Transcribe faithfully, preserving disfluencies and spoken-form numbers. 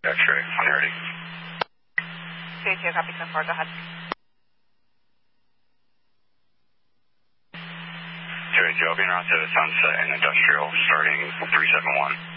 X-ray, when you're ready. two two, copy ten four, go ahead. two eight, Joe, being out to the Sunset and Industrial, starting three seven one.